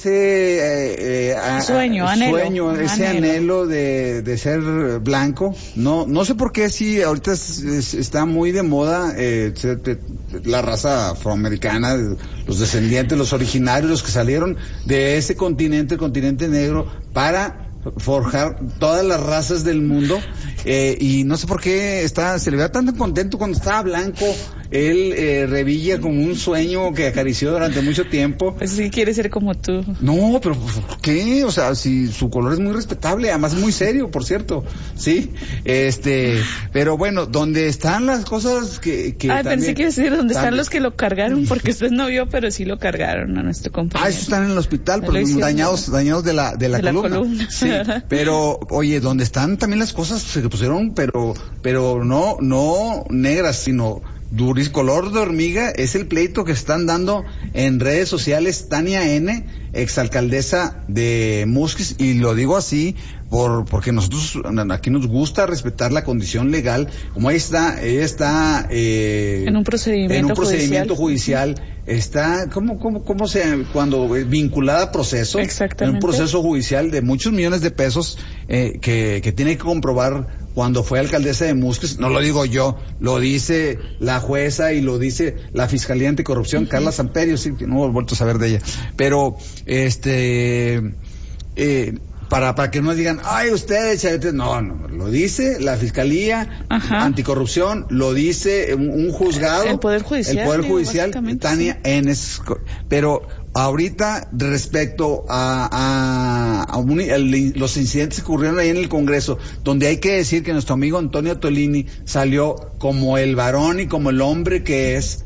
sueño, ese anhelo de ser blanco. No sé por qué, sí, ahorita está muy de moda la raza afroamericana, los descendientes, los originarios, los que salieron de ese continente, el continente negro, para forjar todas las razas del mundo, y no sé por qué se le ve tan contento cuando estaba blanco. Él revilla como un sueño que acarició durante mucho tiempo. Pues sí, quiere ser como tú. No, pero ¿por qué? O sea, si su color es muy respetable, además muy serio, por cierto, sí. Pero bueno, donde están las cosas que también, pensé que iba a decir donde están los que lo cargaron, porque usted no vio, pero sí lo cargaron a nuestro compañero. Esos están en el hospital, pero dañados de la columna. Sí, pero oye, donde están también las cosas se pusieron, pero no negras, sino color de hormiga. Es el pleito que están dando en redes sociales Tania N., exalcaldesa de Musquis, y lo digo así porque nosotros aquí nos gusta respetar la condición legal. Como ella está en un procedimiento judicial, está cuando vinculada a proceso, en un proceso judicial de muchos millones de pesos, que tiene que comprobar cuando fue alcaldesa de Musquis. No lo digo yo, lo dice la jueza y lo dice la Fiscalía Anticorrupción, Carla Samperio, sí, que no he vuelto a saber de ella. Pero para que no digan, ay, ustedes, no, lo dice la Fiscalía Anticorrupción, lo dice un juzgado, el Poder Judicial, Tania N. Pero ahorita, respecto a los incidentes que ocurrieron ahí en el Congreso, donde hay que decir que nuestro amigo Antonio Tolini salió como el varón y como el hombre que es,